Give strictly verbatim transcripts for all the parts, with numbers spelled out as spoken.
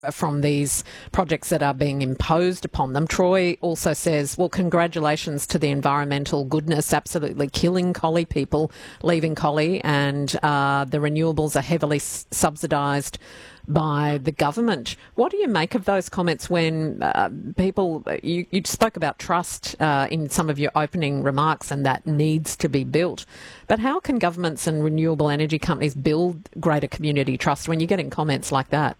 from these projects that are being imposed upon them. Troy also says, well, congratulations to the environmental goodness, absolutely killing Collie people, leaving Collie, and uh, the renewables are heavily s- subsidised by the government. What do you make of those comments when uh, people, you, you spoke about trust uh, in some of your opening remarks, and that needs to be built. But how can governments and renewable energy companies build greater community trust when you're getting comments like that?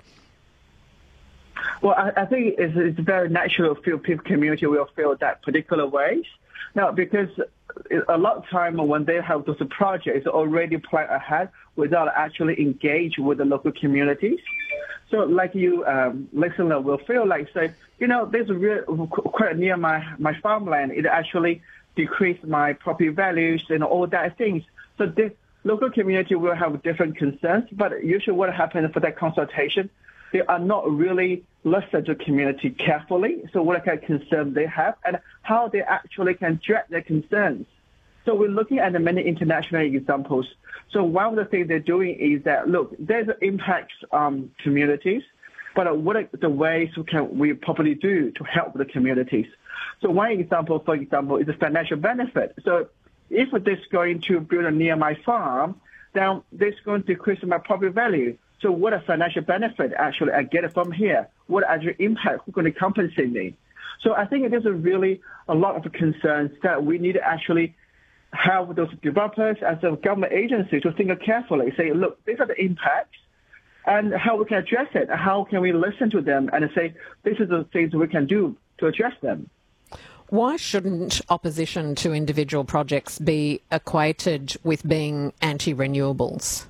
Well, I, I think it's, it's very natural to feel people community will feel that particular ways. Now, because a lot of time when they have those projects already planned ahead without actually engage with the local communities. So like you, um, listener will feel like, say, you know, this is real, quite near my, my farmland. It actually decreased my property values and all that things. So the local community will have different concerns, but usually what happens for that consultation, they are not really listening to community carefully. So what kind of concerns they have and how they actually can address their concerns. So we're looking at the many international examples. So one of the things they're doing is that, look, there's impacts on communities, but what are the ways we can we properly do to help the communities? So one example, for example, is the financial benefit. So if this is going to build a near my farm, then this is going to decrease my property value. So what a financial benefit actually I get from here? What actual impact? Who's going to compensate me? So I think it is a really a lot of concerns that we need to actually have those developers as a government agency to think carefully, say, look, these are the impacts and how we can address it. How can we listen to them and say, this is the things we can do to address them. Why shouldn't opposition to individual projects be equated with being anti-renewables?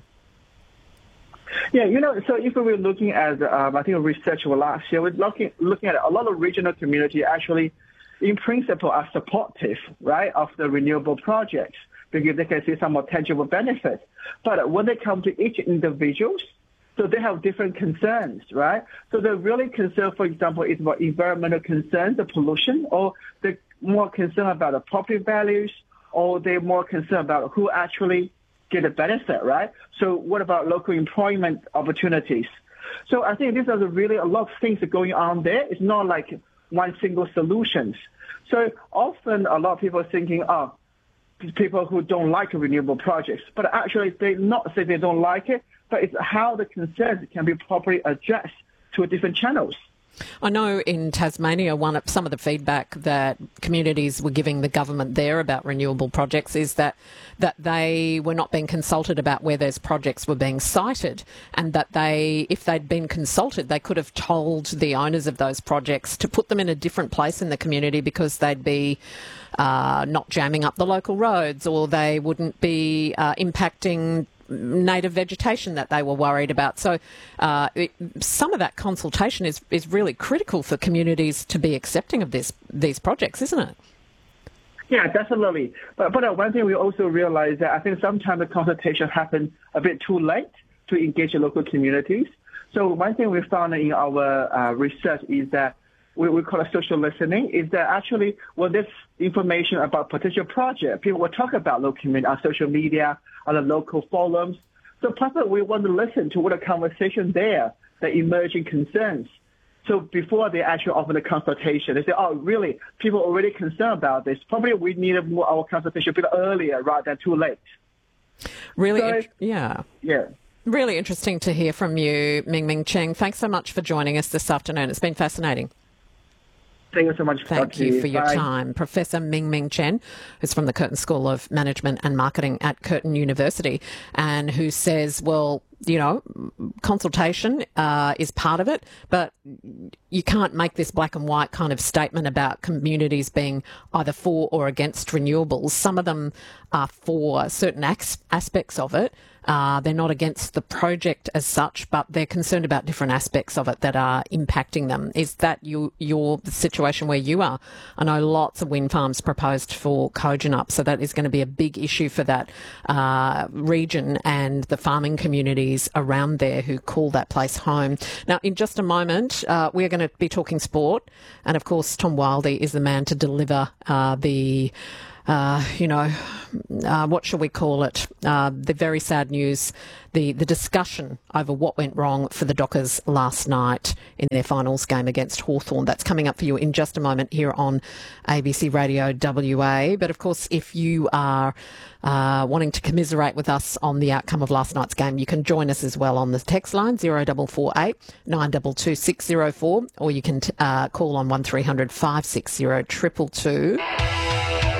Yeah, you know, so if we were looking at, um, I think research over last year, we're looking, looking at a lot of regional community actually, in principle, are supportive, right, of the renewable projects because they can see some more tangible benefits. But when they come to each individuals, so they have different concerns, right? So they're really concerned, for example, is about environmental concerns, the pollution, or they're more concerned about the property values, or they're more concerned about who actually get a benefit, right? So what about local employment opportunities? So I think these are the really a lot of things that are going on there. It's not like one single solution. So often a lot of people are thinking, oh, people who don't like renewable projects, but actually they not say they don't like it, but it's how the concerns can be properly addressed to different channels. I know in Tasmania, one of some of the feedback that communities were giving the government there about renewable projects is that that they were not being consulted about where those projects were being sited, and that they, if they'd been consulted, they could have told the owners of those projects to put them in a different place in the community because they'd be uh, not jamming up the local roads, or they wouldn't be uh, impacting native vegetation that they were worried about. So uh, it, some of that consultation is, is really critical for communities to be accepting of this these projects, isn't it? Yeah, definitely. But but uh, one thing we also realize that I think sometimes the consultation happens a bit too late to engage the local communities. So one thing we found in our uh, research is that we, we call it social listening, is that actually when there's information about potential project, people will talk about local community on social media, on the local forums. So probably we want to listen to what a conversation there, the emerging concerns. So before they actually offer the consultation, they say, oh, really, people are already concerned about this. Probably we need more our consultation a bit earlier rather than too late. Really, so, in- yeah. Yeah. Really interesting to hear from you, Mingming Chen. Thanks so much for joining us this afternoon. It's been fascinating. Thank you so much. Thank you for your Bye. time. Professor Mingming Chen, who's from the Curtin School of Management and Marketing at Curtin University, and who says, well, you know, consultation uh, is part of it, but you can't make this black and white kind of statement about communities being either for or against renewables. Some of them are for certain as- aspects of it. Uh, they're not against the project as such, but they're concerned about different aspects of it that are impacting them. Is that you, your situation where you are? I know lots of wind farms proposed for Kojonup, so that is going to be a big issue for that uh, region and the farming communities around there who call that place home. Now, in just a moment, uh, we're going to be talking sport, and of course, Tom Wildey is the man to deliver uh, the uh, you know, uh, what shall we call it? Uh, the very sad news, the, the discussion over what went wrong for the Dockers last night in their finals game against Hawthorn. That's coming up for you in just a moment here on A B C Radio W A. But of course, if you are uh, wanting to commiserate with us on the outcome of last night's game, you can join us as well on the text line zero four four eight nine two two six zero four, or you can t- uh, call on one three hundred five six zero two two two.